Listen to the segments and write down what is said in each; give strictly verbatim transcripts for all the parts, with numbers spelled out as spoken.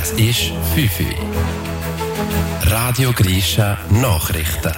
Es ist fünf Uhr. Radio Grisha Nachrichten.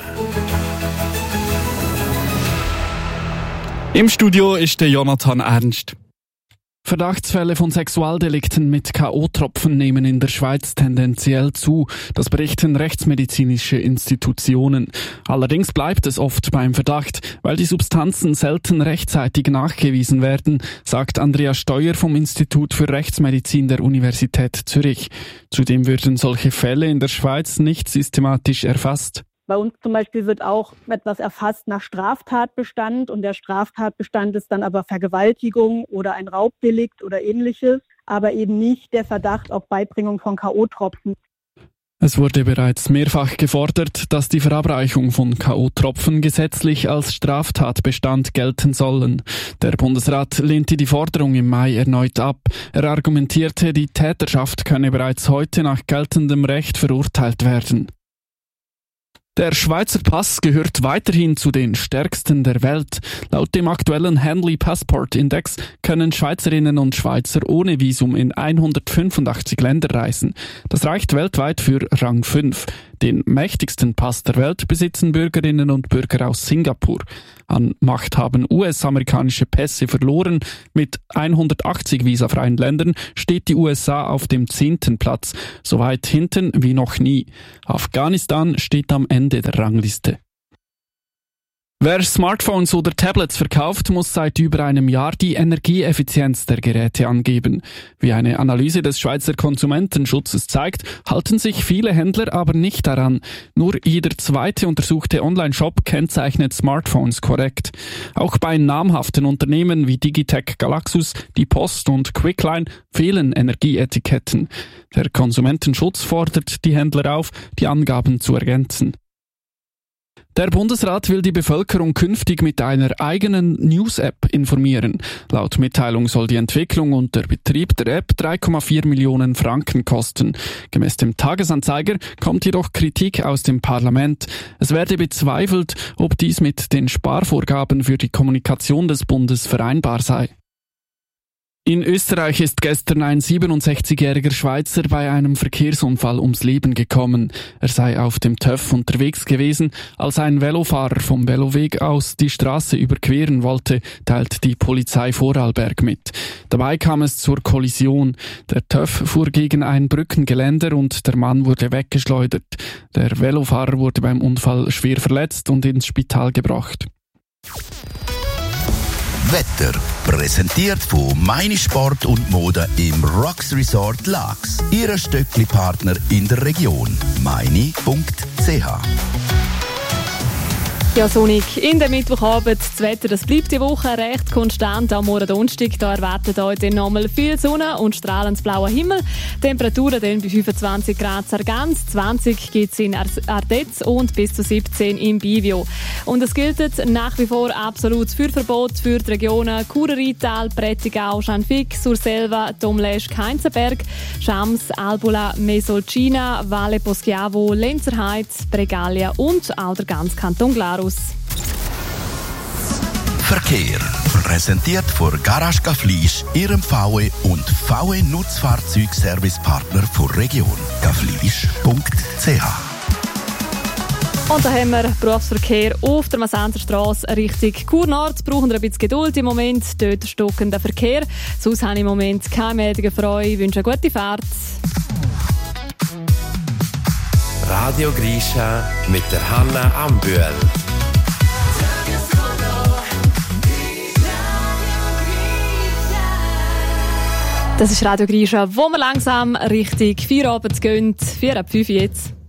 Im Studio ist der Jonathan Ernst. Verdachtsfälle von Sexualdelikten mit K O-Tropfen nehmen in der Schweiz tendenziell zu. Das berichten rechtsmedizinische Institutionen. Allerdings bleibt es oft beim Verdacht, weil die Substanzen selten rechtzeitig nachgewiesen werden, sagt Andrea Steuer vom Institut für Rechtsmedizin der Universität Zürich. Zudem würden solche Fälle in der Schweiz nicht systematisch erfasst. Bei uns zum Beispiel wird auch etwas erfasst nach Straftatbestand und der Straftatbestand ist dann aber Vergewaltigung oder ein Raubdelikt oder ähnliches, aber eben nicht der Verdacht auf Beibringung von K O-Tropfen. Es wurde bereits mehrfach gefordert, dass die Verabreichung von K O-Tropfen gesetzlich als Straftatbestand gelten sollen. Der Bundesrat lehnte die Forderung im Mai erneut ab. Er argumentierte, die Täterschaft könne bereits heute nach geltendem Recht verurteilt werden. Der Schweizer Pass gehört weiterhin zu den stärksten der Welt. Laut dem aktuellen Henley Passport Index können Schweizerinnen und Schweizer ohne Visum in hundertfünfundachtzig Länder reisen. Das reicht weltweit für Rang fünf. Den mächtigsten Pass der Welt besitzen Bürgerinnen und Bürger aus Singapur. An Macht haben U S-amerikanische Pässe verloren. Mit hundertachtzig visafreien Ländern steht die U S A auf dem zehnten Platz, so weit hinten wie noch nie. Afghanistan steht am Ende der Rangliste. Wer Smartphones oder Tablets verkauft, muss seit über einem Jahr die Energieeffizienz der Geräte angeben. Wie eine Analyse des Schweizer Konsumentenschutzes zeigt, halten sich viele Händler aber nicht daran. Nur jeder zweite untersuchte Online-Shop kennzeichnet Smartphones korrekt. Auch bei namhaften Unternehmen wie Digitec Galaxus, die Post und Quickline fehlen Energieetiketten. Der Konsumentenschutz fordert die Händler auf, die Angaben zu ergänzen. Der Bundesrat will die Bevölkerung künftig mit einer eigenen News-App informieren. Laut Mitteilung soll die Entwicklung und der Betrieb der App drei Komma vier Millionen Franken kosten. Gemäss dem Tagesanzeiger kommt jedoch Kritik aus dem Parlament. Es werde bezweifelt, ob dies mit den Sparvorgaben für die Kommunikation des Bundes vereinbar sei. In Österreich ist gestern ein siebenundsechzigjähriger Schweizer bei einem Verkehrsunfall ums Leben gekommen. Er sei auf dem Töff unterwegs gewesen, als ein Velofahrer vom Veloweg aus die Straße überqueren wollte, teilt die Polizei Vorarlberg mit. Dabei kam es zur Kollision. Der Töff fuhr gegen ein Brückengeländer und der Mann wurde weggeschleudert. Der Velofahrer wurde beim Unfall schwer verletzt und ins Spital gebracht. Wetter präsentiert von Meine Sport und Mode im Rocks Resort Laax. Ihr Stöckli-Partner in der Region. meine punkt c h. Ja, sonnig in der Mittwochabend. Das Wetter, das bleibt die Woche recht konstant. Am Morgen Donnerstag, da erwartet euch dann nochmal viel Sonne und strahlend blauer Himmel. Temperaturen dann bei fünfundzwanzig Grad Sargans, zwanzig gibt es in Ardez und bis zu siebzehn im Bivio. Und es gilt nach wie vor absolutes Feuerverbot für die Regionen Chur-Rheintal, Prättigau, Schanfigg, Surselva, Domlesch, Keinzenberg, Schams, Albula, Mesolcina, Valle Poschiavo, Lenzerheide, Bregaglia und auch der ganze Kanton Glarus. Verkehr präsentiert von Garage Gaflisch, Ihrem V W und V W Nutzfahrzeugservicepartner der Region. gaflisch punkt c h. Und da haben wir Berufsverkehr auf der Masanzerstrasse Richtung Chur Nord. Brauchen wir ein bisschen Geduld im Moment. Dort stockender Verkehr. Sonst habe ich im Moment keine Meldungen für euch. Ich wünsche eine gute Fahrt. Radio Grisha mit der Hanna Ambühl. Das ist Radio Grisha, wo wir langsam Richtung Feierabend gehen. vier ab fünf jetzt.